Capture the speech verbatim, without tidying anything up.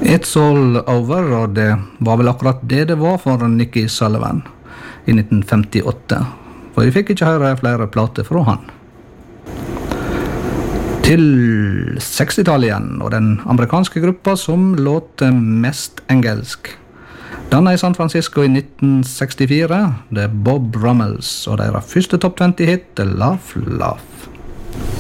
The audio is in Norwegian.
It's All Over, og det var vel akkurat det det var for Nicky Sullivan i nitten femtiåtte. For vi fikk ikke høre flere plater fra han. Til sekstitallet igjen, og den amerikanske gruppa som låter mest engelsk. Dannet i San Francisco i nitten sekstifire, det er Bob Brummels, og deres første topp tjuetti hit, Laugh, Laugh.